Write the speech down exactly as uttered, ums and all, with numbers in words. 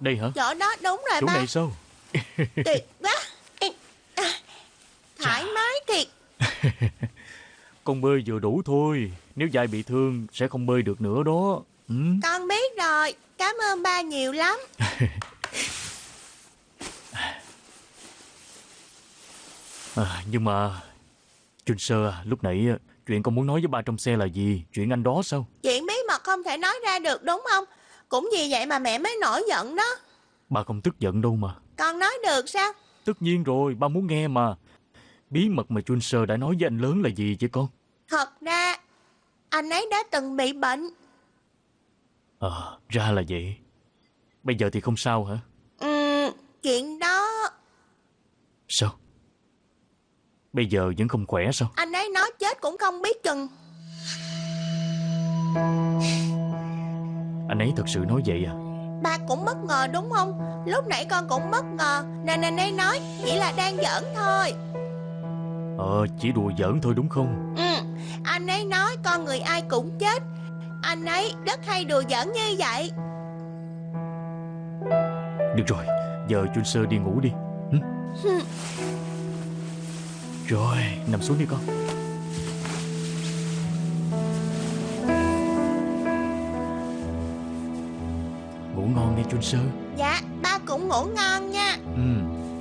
Đây hả? Chỗ đó đúng rồi Chỗ ba. này sao? Tuyệt quá. Thoải mái thiệt. Con bơi vừa đủ thôi. Nếu vai bị thương sẽ không bơi được nữa đó. Ừ? Con biết rồi. Cảm ơn ba nhiều lắm. À, nhưng mà Junser à, lúc nãy chuyện con muốn nói với ba trong xe là gì? Chuyện anh đó sao? Chuyện bí mật không thể nói ra được đúng không? Cũng vì vậy mà mẹ mới nổi giận đó. Ba không tức giận đâu mà. Con nói được sao? Tất nhiên rồi, ba muốn nghe mà. Bí mật mà Junser đã nói với anh lớn là gì chứ con? Thật ra anh ấy đã từng bị bệnh. Ờ, ra là vậy. Bây giờ thì không sao hả? Ừm, chuyện đó Sao? Bây giờ vẫn không khỏe sao? anh ấy nói chết cũng không biết chừng. Anh ấy thật sự nói vậy à? Ba cũng bất ngờ đúng không? Lúc nãy con cũng bất ngờ. Nên anh ấy nói chỉ là đang giỡn thôi. Ờ, chỉ đùa giỡn thôi đúng không? Ừ, anh ấy nói con người ai cũng chết. Anh ấy rất hay đùa giỡn như vậy. Được rồi, giờ Junser đi ngủ đi. Hử? Rồi, nằm xuống đi con. Ngủ ngon nghe Junser. Dạ, ba cũng ngủ ngon nha. Ừ.